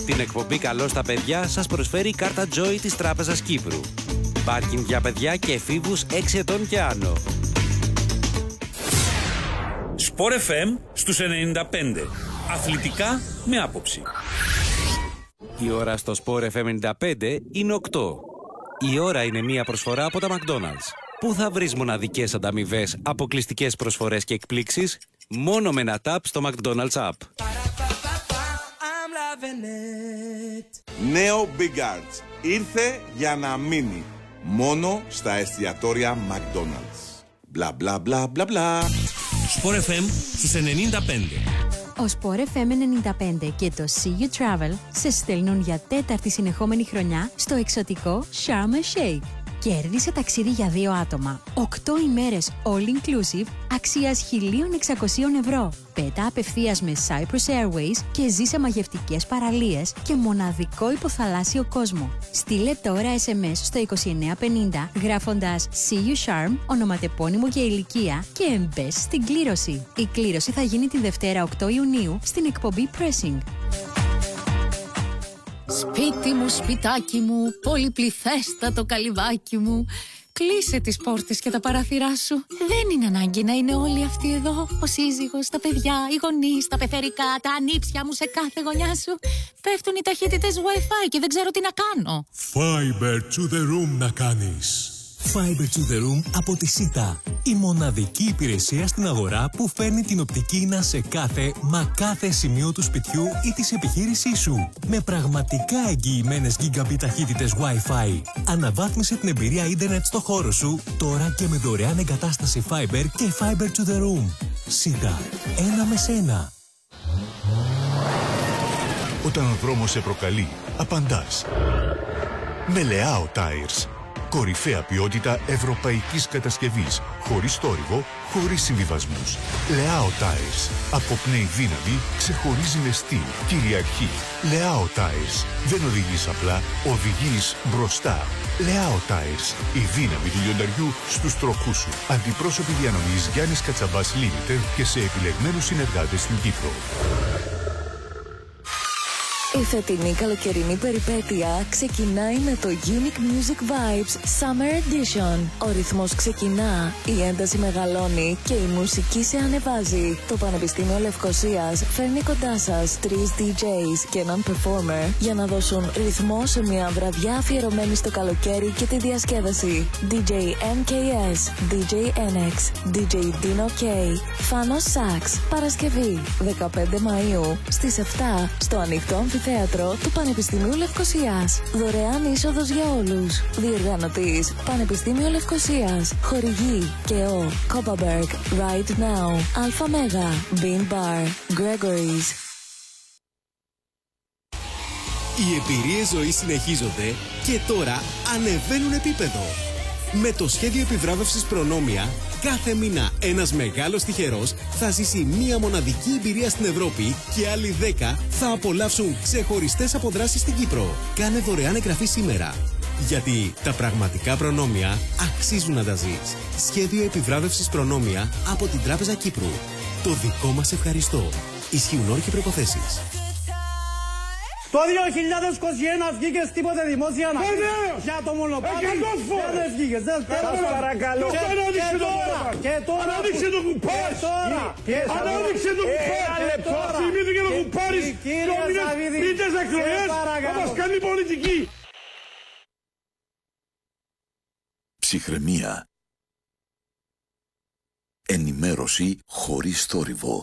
Την εκπομπή «Καλώς τα παιδιά» σας προσφέρει η κάρτα Joy της Τράπεζας Κύπρου. Πάρκινγκ για παιδιά και εφήβους 6 ετών και άνω. Sport FM στους 95. Αθλητικά με άποψη. Η ώρα στο Sport FM 95 είναι 8. Η ώρα είναι μία προσφορά από τα McDonald's. Πού θα βρεις μοναδικές ανταμοιβές, αποκλειστικές προσφορές και εκπλήξεις? Μόνο με ένα tap στο McDonald's app. Νέο Big Arts. Ήρθε για να μείνει. Μόνο στα εστιατόρια McDonald's. Μπλα μπλα μπλα μπλα μπλα. Sport FM στους 95. Ο Sport FM 95 και το See You Travel σε στέλνουν για 4η συνεχόμενη χρονιά στο εξωτικό Sharm El Sheikh. Κέρδισε ταξίδι για 2 άτομα, 8 ημέρες all inclusive, αξίας 1.600 ευρώ. Πέτα απευθείας με Cyprus Airways και ζει σε μαγευτικές παραλίες και μοναδικό υποθαλάσσιο κόσμο. Στείλε τώρα SMS στο 2950 γράφοντας See You Sharm, ονοματεπώνυμο και ηλικία και μπες στην κλήρωση. Η κλήρωση θα γίνει την Δευτέρα 8 Ιουνίου στην εκπομπή Pressing. Σπίτι μου, σπιτάκι μου, πολυπληθέστατο καλυβάκι μου. Κλείσε τις πόρτες και τα παράθυρά σου. Δεν είναι ανάγκη να είναι όλοι αυτοί εδώ. Ο σύζυγος, τα παιδιά, οι γονείς, τα πεθερικά, τα ανήψια μου σε κάθε γωνιά σου. Πέφτουν οι ταχύτητες Wi-Fi και δεν ξέρω τι να κάνω. Fiber to the room να κάνεις. Fiber to the room από τη ΣΥΤΑ. Η μοναδική υπηρεσία στην αγορά που φέρνει την οπτική ίνα σε κάθε σημείο του σπιτιού ή της επιχείρησής σου. Με πραγματικά εγγυημένες gigabit ταχύτητες Wi-Fi. Αναβάθμισε την εμπειρία ίντερνετ στο χώρο σου τώρα και με δωρεάν εγκατάσταση Fiber και Fiber to the room. ΣΥΤΑ. Ένα με σένα. Όταν ο δρόμος σε προκαλεί, απαντάς. Με Leao Tires. Κορυφαία ποιότητα ευρωπαϊκής κατασκευής. Χωρίς θόρυβο, χωρίς συμβιβασμούς. Leao Tires. Αποπνέει δύναμη, ξεχωρίζει με στυλ, κυριαρχεί. Leao Tires. Δεν οδηγείς απλά, οδηγείς μπροστά. Leao Tires. Η δύναμη του λιονταριού στους τροχούς σου. Αντιπρόσωποι διανομής Γιάννης Κατσαμπάς Limited και σε επιλεγμένους συνεργάτες στην Κύπρο. Η φετινή καλοκαιρινή περιπέτεια ξεκινάει με το Unique Music Vibes Summer Edition. Ο ρυθμός ξεκινά, η ένταση μεγαλώνει και η μουσική σε ανεβάζει. Το Πανεπιστήμιο Λευκωσίας φέρνει κοντά σας 3 DJs και έναν performer για να δώσουν ρυθμό σε μια βραδιά αφιερωμένη στο καλοκαίρι και τη διασκέδαση. DJ MKS, DJ NX, DJ Dino K, Fanos Sax. Παρασκευή 15 Μαΐου στις 7 στο ανοιχτό αμφιθέατρο του Πανεπιστημίου Λευκωσίας. Δωρεάν είσοδος για όλους. Διοργανωτής Πανεπιστήμιο Λευκωσίας. Χορηγή ΚΕΟ, Copperberg, Right Now, Alpha Mega, Bean Bar, Gregory's. Οι εμπειρίες ζωής συνεχίζονται και τώρα ανεβαίνουν επίπεδο. Με το σχέδιο επιβράβευσης Προνόμια, κάθε μήνα ένας μεγάλος τυχερός θα ζήσει μία μοναδική εμπειρία στην Ευρώπη και άλλοι 10 θα απολαύσουν ξεχωριστές αποδράσεις στην Κύπρο. Κάνε δωρεάν εγγραφή σήμερα. Γιατί τα πραγματικά προνόμια αξίζουν να τα ζεις. Σχέδιο επιβράβευσης Προνόμια από την Τράπεζα Κύπρου. Το δικό μας ευχαριστώ. Ισχύουν όροι και προϋποθέσεις. Το 2021 βγήκες τίποτε δημόσια να πεις για το μονοπάτι. Δεν ευγήκες. Σας παρακαλώ. Και τώρα. Ανάδειξε το κουπάρι. Ανάδειξε το κουπάρι. Θυμήθηκε το κουπάρι. Πίτες εκλογές. Θα μας κάνει πολιτική. Ψυχραιμία. Ενημέρωση χωρίς θόρυβο.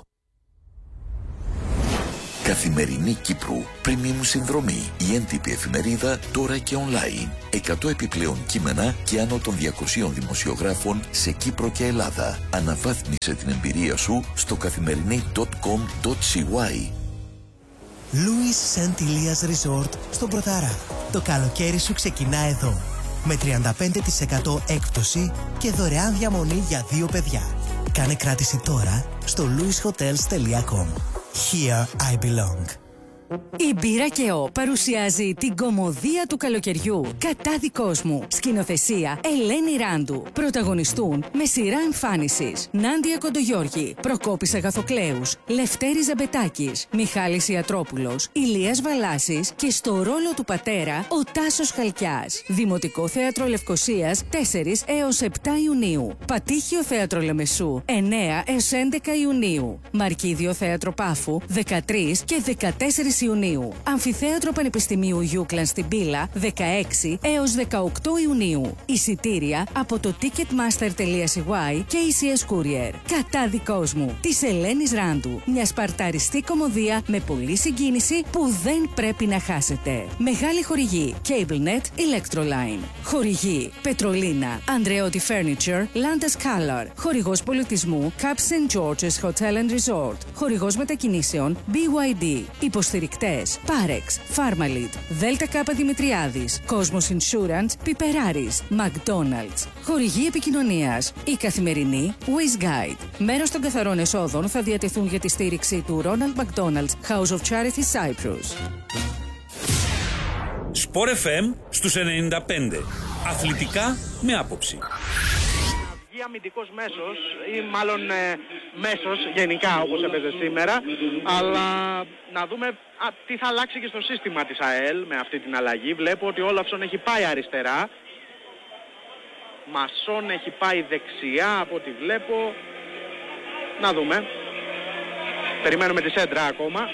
Καθημερινή Κύπρου, premium συνδρομή, η έντυπη εφημερίδα τώρα και online. 100 επιπλέον κείμενα και άνω των 200 δημοσιογράφων σε Κύπρο και Ελλάδα. Αναβάθμισε την εμπειρία σου στο καθημερινή.com.cy. Louis St. Elias Resort στο Πρωτάρα. Το καλοκαίρι σου ξεκινά εδώ. Με 35% έκπτωση και δωρεάν διαμονή για 2 παιδιά. Κάνε κράτηση τώρα στο louishotels.com. Here I belong. Η Μπύρα και Ο παρουσιάζει την κωμωδία του καλοκαιριού. Κατά δικός μου. Σκηνοθεσία Ελένη Ράντου. Πρωταγωνιστούν με σειρά εμφάνισης Νάντια Κοντογιώργη, Προκόπης Αγαθοκλέους, Λευτέρης Ζαμπετάκης, Μιχάλης Ιατρόπουλος, Ηλίας Βαλάσης και στο ρόλο του πατέρα ο Τάσος Χαλκιάς. Δημοτικό Θέατρο Λευκωσίας 4 έως 7 Ιουνίου. Πατήχιο Θέατρο Λεμεσού 9 έως 11 Ιουνίου. Μαρκίδιο Θέατρο Πάφου 13 και 14 Ιουνίου. Αμφιθέατρο Πανεπιστημίου Γιούκλαν στην Πύλα 16 έως 18 Ιουνίου. Εισιτήρια από το ticketmaster.cy και ECS Courier. Κατά δικός μου. Της Ελένης Ράντου. Μια σπαρταριστή κωμωδία με πολλή συγκίνηση που δεν πρέπει να χάσετε. Μεγάλη χορηγή CableNet Electroline. Χορηγή Πετρολίνα, Andreotti Furniture, Landas Color. Χορηγός πολιτισμού Caps St. George's Hotel and Resort. Χορηγός μετακινήσεων BYD. Υποστηρικτές Parex, Pharmalid, Δέλτα Κάπα Δημητριάδης, Cosmos Insurance, Πιπεράρης, McDonald's. Χορηγή επικοινωνίας Η Καθημερινή, Waze Guide. Μέρος των καθαρών εσόδων θα διατεθούν για τη στήριξη του Ronald McDonald's House of Charity Cyprus. Sport FM στους 95. Αθλητικά με άποψη. Αμυντικός μέσος ή μάλλον μέσος γενικά όπως έπαιζε σήμερα, αλλά να δούμε τι θα αλλάξει και στο σύστημα της ΑΕΛ με αυτή την αλλαγή. Βλέπω ότι ο Όλαφσον έχει πάει αριστερά, Μασόν έχει πάει δεξιά από ό,τι βλέπω. Να δούμε, περιμένουμε τη σέντρα ακόμα.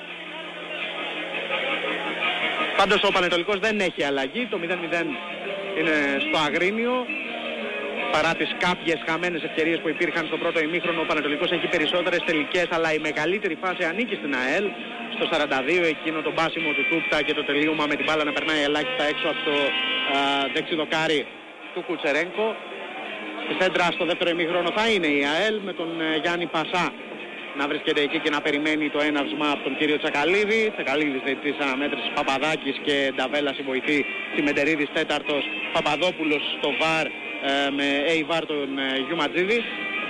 Πάντως ο Πανετολικός δεν έχει αλλαγή, το 0-0 είναι στο Αγρίνιο. Παρά τις κάποιες χαμένες ευκαιρίες που υπήρχαν στο πρώτο ημίχρονο, ο Πανετολικός έχει περισσότερες τελικές, αλλά η μεγαλύτερη φάση ανήκει στην ΑΕΛ. Στο 42 εκείνο το μπάσιμο του Τούπτα και το τελείωμα με την μπάλα να περνάει ελάχιστα έξω από το δεξιδοκάρι του Κουτσερένκο. Στη σέντρα στο δεύτερο ημίχρονο θα είναι η ΑΕΛ με τον Γιάννη Πασά να βρίσκεται εκεί και να περιμένει το έναυσμα από τον κύριο Τσακαλίδη. Τσακαλίδης της αναμέτρησης Παπαδάκης και Νταβέλα συμβοηθεί, Τσιμεντερίδης τέταρτος, Παπαδόπουλος στο ΒΑΡ με A-VAR τον Γιουματζίδη.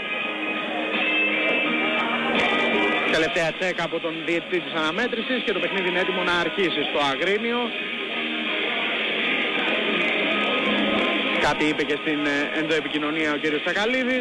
Τελευταία τσέκα από τον διαιτητή της αναμέτρησης και το παιχνίδι είναι έτοιμο να αρχίσει στο Αγρίνιο. Κάτι είπε και στην ενδοεπικοινωνία ο κύριος Τσακαλίδης.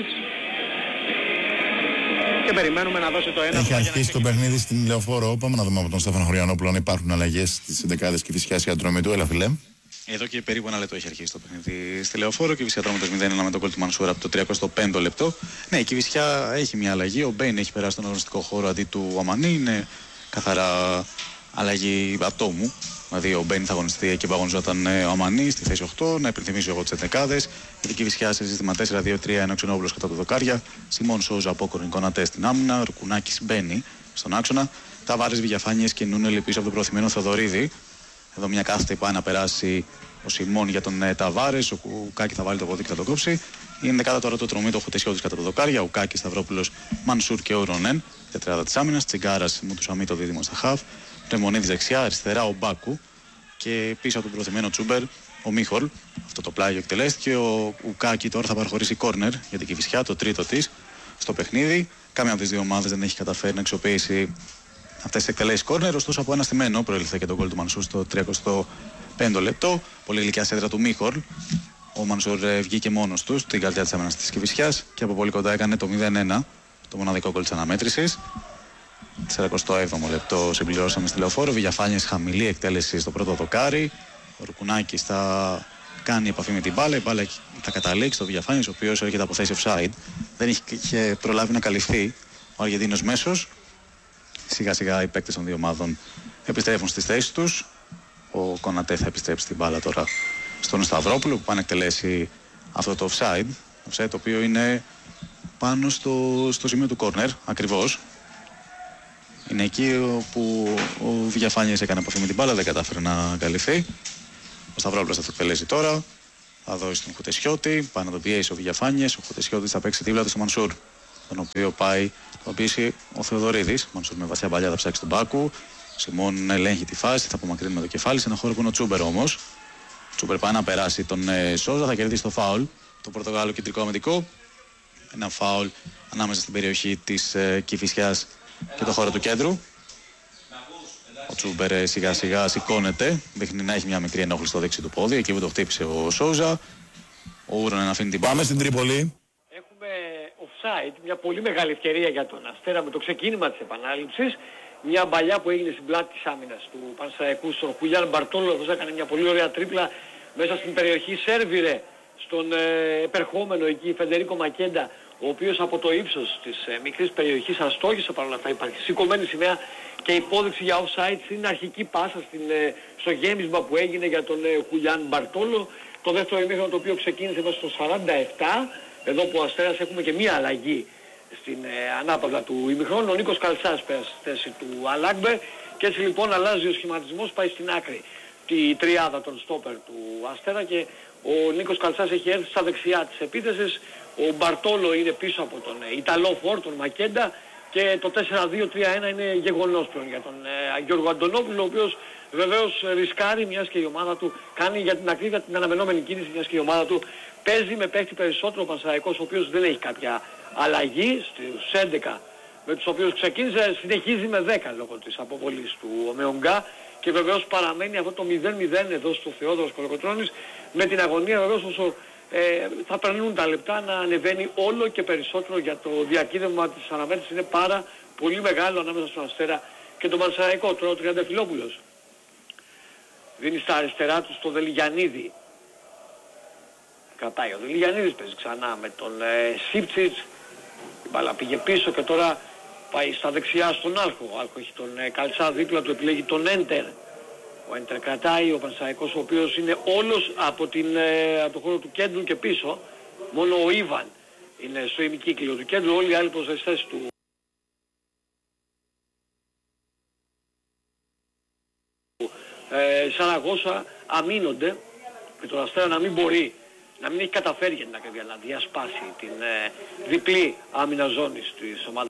Και περιμένουμε να δώσει το ένα. Έχει αρχίσει το παιχνίδι στην Λεωφόρο. Πάμε να δούμε από τον Στέφανο Χωριανόπουλο αν υπάρχουν αλλαγές στις 11 Κηφισιάς και Ατρόμητου. Έλα, φιλέ. Εδώ και περίπου ένα λεπτό έχει αρχίσει το παιχνίδι στη Λεωφόρο. Και η Κηφισιά Ατρόμητος 0-1 με τον γκολ του Μανσούρα από το 35ο λεπτό. Ναι, η Κηφισιά έχει μια αλλαγή. Ο Μπέιν έχει περάσει στον αγωνιστικό χώρο αντί του Αμανί. Είναι καθαρά αλλαγή ατόμου. Δηλαδή ο Μπέιν θα αγωνιστεί εκεί που αγωνιζόταν ο Αμανί στη θέση 8. Να υπενθυμίσω εγώ τις εντεκάδες. Η Κηφισιά σε σύστημα 4-2-3 ενώ Ξενόπουλος κατά του δοκάρια. Σιμών Σόουζα Απόκορν Κονατέ στην άμυνα. Ρουκουνάκης μπαίνει στον άξονα. Ταβάρες, Βηγιαφάνιες και Νούνελη πίσω από τον προθυμένο Θοδωρίδη. Εδώ μια κάθετη πάει να περάσει ο Σιμών για τον Ταβάρες. Ο Κουκάκη θα βάλει το πόδι και θα το κόψει. Είναι δεκάδα τώρα το Τρομή, το Χουτεσιώδης κατά το δοκάρια. Ο Κάκη, Σταυρόπουλος, Μανσούρ και ο Ρονέν. Τετράδα της άμυνας. Τσιγκάρας μου του Σαμί το δίδυμο στα χαφ. Ρεμονίδης δεξιά, αριστερά ο Μπάκου. Και πίσω από τον προθυμένο Τσούμπερ ο Μίχολ. Αυτό το πλάγιο εκτελέστηκε. Ο Ουκάκη τώρα θα παραχωρήσει κόρνερ για την Κηφισιά, το τρίτο της στο παιχνίδι. Κάμια από τις δύο ομάδες δεν έχει καταφέρει να αξιοποιήσει αυτές τις εκτελέσεις κόρνερ. Ωστόσο από ένα στημένο προήλθε και το γκολ του Μανσούρ στο 35ο λεπτό. Πολύ γλυκιά σέντρα του Μίχολ. Ο Μανσούρ βγήκε μόνος του στην καρδιά της άμυνας της Κηφισιάς και από πολύ κοντά έκανε το 0-1, το μοναδικό γκολ της αναμέτρησης. 47ο λεπτό συμπληρώσαμε στη Λεωφόρο. Βηγιαφάνιες χαμηλή εκτέλεση στο πρώτο δοκάρι. Ο Ρουκουνάκης θα κάνει επαφή με την μπάλα. Η μπάλα θα καταλήξει στο Βηγιαφάνιες, ο οποίος έρχεται από θέση offside. Δεν είχε προλάβει να καλυφθεί ο Αργεντίνος μέσος. Σιγά σιγά οι παίκτες των δύο ομάδων επιστρέφουν στις θέσεις τους. Ο Κονατέ θα επιστρέψει την μπάλα τώρα στον Σταυρόπουλο που πάει να εκτελέσει αυτό το offside. Offside το οποίο είναι πάνω στο σημείο του corner ακριβώς. Είναι εκεί όπου ο Βηγιαφάνιες έκανε επαφή με την μπάλα, δεν κατάφερε να καλυφθεί. Ο Σταυρόπουλος θα το εκτελέσει τώρα. Θα δώσει τον Χουτεσιώτη, πάει να τον πιέσει ο Βηγιαφάνιες. Ο Χουτεσιώτης θα παίξει δίπλα του στο Μανσούρ, τον οποίο πάει να πιέσει ο Θεοδωρίδης. Μανσούρ με βαθιά παλιά θα ψάξει τον Μπάκου. Σιμών ελέγχει τη φάση, θα απομακρύνει με το κεφάλι σε ένα χώρο που είναι ο Τσούμπερ όμως. Ο Τσούμπερ πάει να περάσει τον Σόζα, θα κερδίσει το φάουλ. Το Πορτογάλο κεντρικό αμυντικό. Ένα φάουλ ανάμεσα στην περιοχή της Κηφισιάς και το χώρο του κέντρου. Ο Τσούμπερ σιγά σιγά σηκώνεται. Δείχνει να έχει μια μικρή ενόχληση στο δεξί του πόδι. Εκεί που το χτύπησε ο Σόουζα. Ο Ούρανεν αφήνει την. Πάμε στην Τρίπολη. Έχουμε offside, μια πολύ μεγάλη ευκαιρία για τον Αστέρα με το ξεκίνημα της επανάληψης. Μια μπαλιά που έγινε στην πλάτη της άμυνας του Πανσεραϊκού στον Χουλιάν Μπαρτόλο. Αυτός έκανε μια πολύ ωραία τρίπλα μέσα στην περιοχή. Σέρβιρε στον επερχόμενο εκεί Φεντερίκο Μακέντα, ο οποίος από το ύψος της μικρής περιοχής αστόχησε παρόλα αυτά. Υπάρχει σηκωμένη σημαία και υπόδειξη για offside στην αρχική πάσα στο γέμισμα που έγινε για τον Χουλιάν Μπαρτόλο. Το δεύτερο ημίχρονο το οποίο ξεκίνησε μέσα στο 47, εδώ που ο Αστέρας έχουμε και μία αλλαγή στην ανάπαυλα του ημιχρόνου. Ο Νίκος Καλτσάς πέρασε στη θέση του Αλάκμπε και έτσι λοιπόν αλλάζει ο σχηματισμός, πάει στην άκρη τη τριάδα των στόπερ του Αστέρα και ο Νίκος Καλτσάς έχει έρθει στα δεξιά της επίθεσης. Ο Μπαρτόλο είναι πίσω από τον Ιταλό φορ, τον Μακέντα, και το 4-2-3-1 είναι γεγονός πλέον για τον Γιώργο Αντωνόπουλο, ο οποίος βεβαίως ρισκάρει, μιας και η ομάδα του κάνει για την ακρίβεια την αναμενόμενη κίνηση, μιας και η ομάδα του παίζει με παίχτη περισσότερο ο Πανσεραϊκός, ο οποίος δεν έχει κάποια αλλαγή στους 11 με τους οποίους ξεκίνησε, συνεχίζει με 10 λόγω της αποβολής του Ομεονγκά και βεβαίως παραμένει αυτό το 0-0 εδώ στο Θεόδωρος Κολοκοτρώνης με την αγωνία βεβαίως όσο θα περνούν τα λεπτά να ανεβαίνει όλο και περισσότερο, για το διακύβευμα της αναμέτρησης είναι πάρα πολύ μεγάλο ανάμεσα στον Αστέρα και τον Πανσεραϊκό. Τώρα ο Τριανταφυλόπουλος δίνει στα αριστερά του στο Δελιγιαννίδη. Κρατάει ο Δελιγιαννίδης, παίζει ξανά με τον Σίπτσιτς. Η μπάλα πήγε πίσω και τώρα πάει στα δεξιά στον Άλχο. Ο Άλχο έχει τον Καλτσά δίπλα του, επιλέγει τον Έντερ. Ο Έντερ κρατάει, ο Πανσεραϊκός ο οποίος είναι όλος από το χώρο του κέντρου και πίσω. Μόνο ο Ιβαν είναι στο ημικύκλιο του κέντρου, όλοι οι άλλοι προς τις θέσεις του Σαραγώσα αμήνονται και τον Αστέρα να μην μπορεί, να μην έχει καταφέρει για την ακρίβεια να διασπάσει την διπλή άμυνα ζώνης της ομάδας